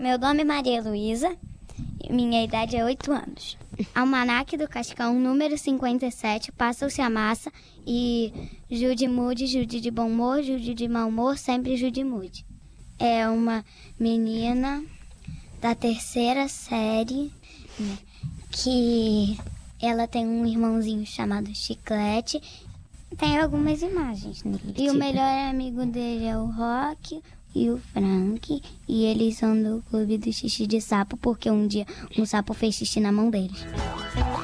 Meu nome é Maria Luísa e minha idade é 8 anos. Almanaque do Cascão, número 57, Passa-se a Massa e Jude Mude, Jude de bom humor, Jude de mau humor, sempre Jude Mude. É uma menina da 3ª série, né, que ela tem um irmãozinho chamado Chiclete. Tem algumas imagens nele. E o melhor amigo dele é o Rock e o Frank. E eles são do clube do xixi de sapo, porque um dia um sapo fez xixi na mão deles.